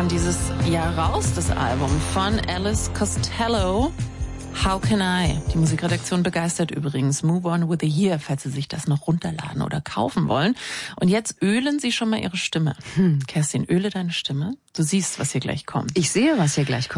kam dieses Jahr raus, das Album von Alice Costello. How Can I? Die Musikredaktion begeistert übrigens. Move On With The Year, falls Sie sich das noch runterladen oder kaufen wollen. Und jetzt ölen Sie schon mal Ihre Stimme. Kerstin, öle deine Stimme. Du siehst, was hier gleich kommt. Ich sehe, was hier gleich kommt.